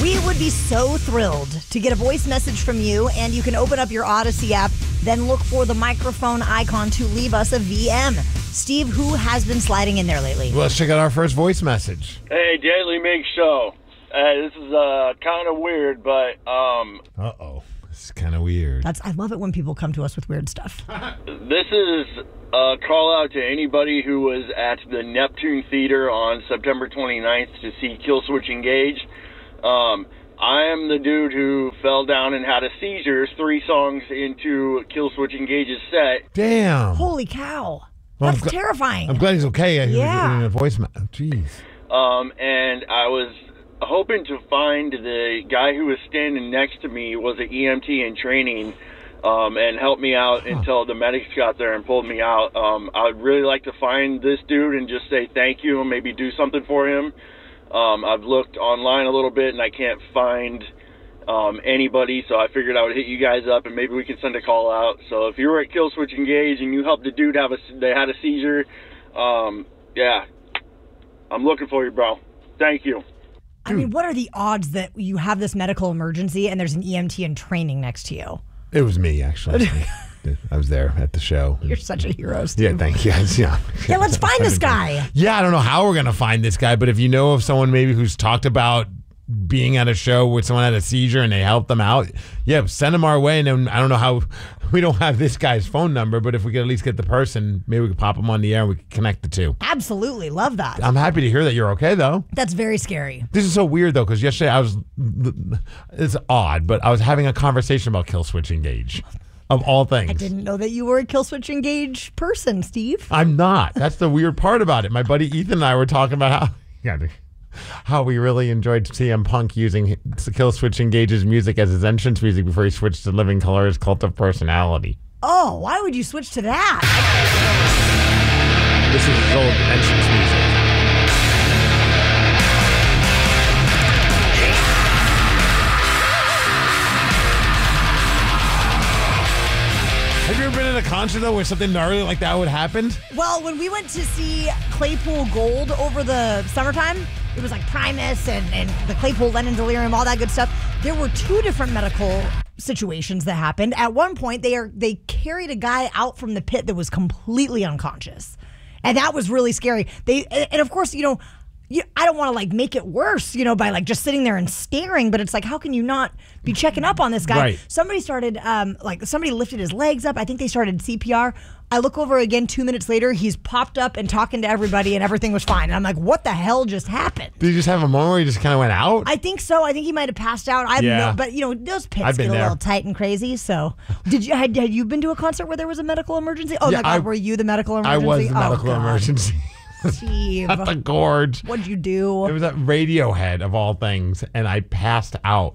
We would be so thrilled to get a voice message from you, and you can open up your Odyssey app, then look for the microphone icon to leave us a VM. Steve, who has been sliding in there lately? Well, let's check out our first voice message. Hey, Daily Mix Show. This is kind of weird, but Uh-oh. This is kind of weird. I love it when people come to us with weird stuff. this is a call out to anybody who was at the Neptune Theater on September 29th to see Killswitch Engage. I am the dude who fell down and had a seizure 3 songs into Killswitch Engage's set. Damn. Holy cow. Well, That's terrifying. I'm glad he's okay. Yeah. In a voice message. Jeez. And I was hoping to find the guy who was standing next to me was an EMT in training, and helped me out until the medics got there and pulled me out. I'd really like to find this dude and just say thank you and maybe do something for him. I've looked online a little bit and I can't find anybody, so I figured I would hit you guys up and maybe we can send a call out. So if you were at Killswitch Engage and you helped the dude they had a seizure, yeah, I'm looking for you, bro. Thank you. I mean, what are the odds that you have this medical emergency and there's an EMT in training next to you? It was me, actually. I was there at the show. You're such a hero, Steve. Yeah, thank you. Yeah, let's find this guy. Yeah, I don't know how we're going to find this guy, but if you know of someone maybe who's talked about being at a show where someone had a seizure and they helped them out, yeah, send them our way. And then I don't know how, we don't have this guy's phone number, but if we could at least get the person, maybe we could pop him on the air and we could connect the two. Absolutely. Love that. I'm happy to hear that you're okay, though. That's very scary. This is so weird, though, because yesterday it's odd, but I was having a conversation about Killswitch Engage. Of all things. I didn't know that you were a Killswitch Engage person, Steve. I'm not. That's the weird part about it. My buddy Ethan and I were talking about how we really enjoyed CM Punk using Killswitch Engage's music as his entrance music before he switched to Living Colour's Cult of Personality. Oh, why would you switch to that? This is his old entrance music. Have you ever been at a concert, though, where something gnarly like that would happen? Well, when we went to see Claypool Gold over the summertime, it was like Primus and the Claypool Lennon Delirium, all that good stuff. There were 2 different medical situations that happened. At one point, they carried a guy out from the pit that was completely unconscious. And that was really scary. And of course, I don't want to make it worse, by just sitting there and staring, but it's like, how can you not be checking up on this guy? Right. Somebody started, somebody lifted his legs up. I think they started CPR. I look over again 2 minutes later, he's popped up and talking to everybody and everything was fine. And I'm like, what the hell just happened? Did you just have a moment where you just kind of went out? I think so. I think he might have passed out. But those pits get a little tight and crazy. So had you been to a concert where there was a medical emergency? Oh my God, were you the medical emergency? I was the medical emergency. Steve. At the Gorge. What'd you do? It was at Radiohead of all things, and I passed out.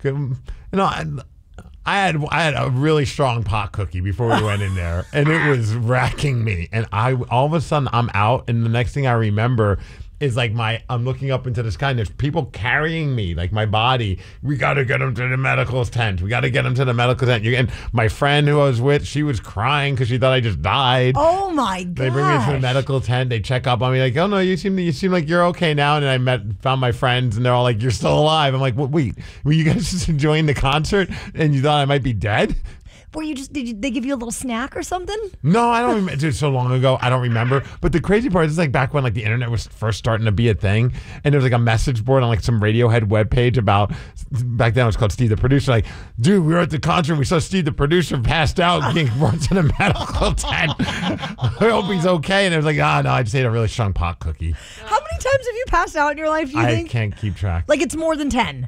I had a really strong pot cookie before we went in there, and it was racking me. And all of a sudden I'm out, and the next thing I remember is I'm looking up into the sky and there's people carrying me, my body. We got to get him to the medical tent. We got to get him to the medical tent. And my friend who I was with, she was crying because she thought I just died. Oh my God. They bring me to the medical tent. They check up on me oh no, you seem like you're okay now. And then I found my friends and they're all you're still alive. I'm like, wait, were you guys just enjoying the concert and you thought I might be dead? Were you did they give you a little snack or something? No, I don't remember. It's so long ago, I don't remember. But the crazy part is back when the internet was first starting to be a thing, and there was a message board on some Radiohead webpage about, back then it was called Steve the Producer, dude, we were at the concert, we saw Steve the Producer passed out, being brought to the medical tent. I hope he's okay. And it was no, I just ate a really strong pot cookie. How many times have you passed out in your life, do you think? I can't keep track. It's more than 10.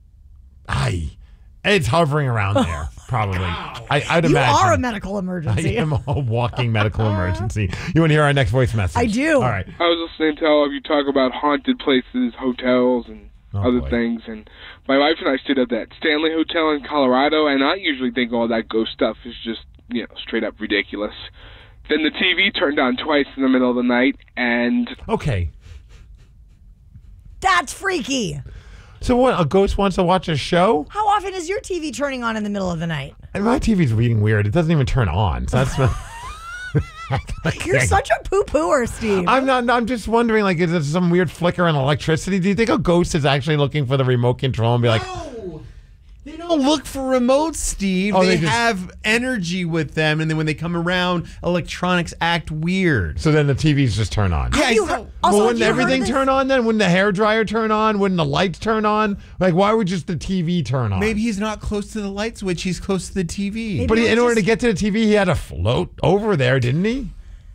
It's hovering around there, probably. I'd imagine. You are a medical emergency. I am a walking medical emergency. You want to hear our next voice message? I do. All right. I was listening to all of you talk about haunted places, hotels, and other things. And my wife and I stayed at that Stanley Hotel in Colorado, and I usually think all that ghost stuff is just, straight up ridiculous. Then the TV turned on twice in the middle of the night, and... Okay. That's freaky. So what, a ghost wants to watch a show? How often is your TV turning on in the middle of the night? My TV's being weird. It doesn't even turn on. So that's You're such a poo-pooer, Steve. I'm not. I'm just wondering, like, is there some weird flicker in electricity? Do you think a ghost is actually looking for the remote control and be like, No. They don't look for remotes, Steve. Oh, they they just- have energy with them, and then when they come around, electronics act weird. so then the TVs just turn on? Yeah, you so- heard- also, Well, have wouldn't you heard of everything this? turn on then? Wouldn't the hairdryer turn on? Wouldn't the lights turn on? Like, why would just the TV turn on? Maybe he's not close to the light switch. He's close to the TV. Maybe But it was in order to just- get to the TV, he had to float over there, didn't he?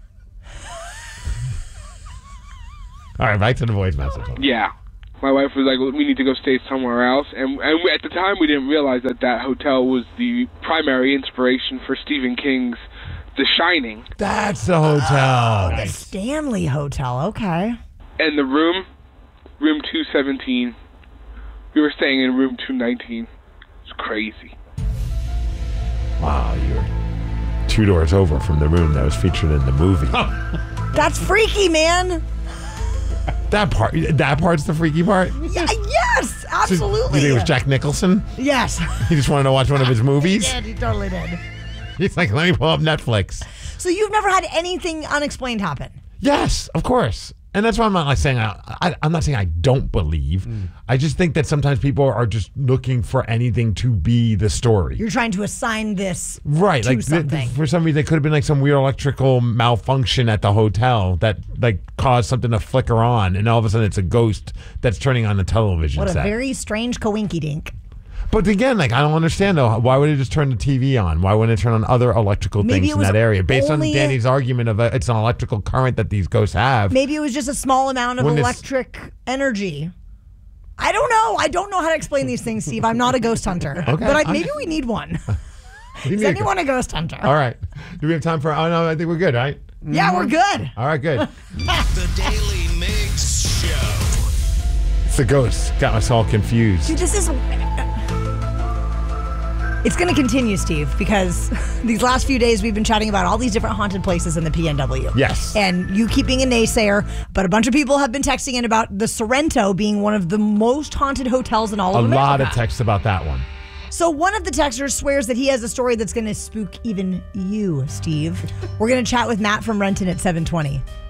All right, back to the voice message. Yeah. My wife was like, we need to go stay somewhere else. And at the time, we didn't realize that hotel was the primary inspiration for Stephen King's The Shining. That's the hotel. The Stanley Hotel. Okay. And the room 217, we were staying in room 219. It's crazy. Wow, you're 2 doors over from the room that was featured in the movie. That's freaky, man. That part's the freaky part. Yeah, yes, absolutely. You think it was Jack Nicholson? Yes. He just wanted to watch one of his movies? He totally did. He's like, let me pull up Netflix. So you've never had anything unexplained happen? Yes, of course. And that's why I'm not like saying I'm not saying I don't believe. I just think that sometimes people are just looking for anything to be the story. You're trying to assign this Right, to like something. for some reason, it could have been like some weird electrical malfunction at the hotel that like caused something to flicker on, and all of a sudden it's a ghost that's turning on the television What a set. very strange coinkydink. But again, like I don't understand though. Why would it just turn the TV on? Why wouldn't it turn on other electrical Maybe things it in was that area? Based on only- Danny's argument of it's an electrical current that these ghosts have. Maybe it was just a small amount of Wouldn't it- electric energy. I don't know. I don't know how to explain these things, Steve. I'm not a ghost hunter. Okay, But maybe we need one. You Is need a- anyone a ghost hunter? All right. Do we have time for? Oh no, I think we're good, right? Yeah, we're good. All right, good. The Daily Mix Show. It's the ghost. Got us all confused. Dude, this is... It's going to continue, Steve, because these last few days we've been chatting about all these different haunted places in the PNW. Yes. And you keep being a naysayer, but a bunch of people have been texting in about the Sorrento being one of the most haunted hotels in all A of America. lot of texts about that one. So one of the texters swears that he has a story that's going to spook even you, Steve. We're going to chat with Matt from Renton at 7:20.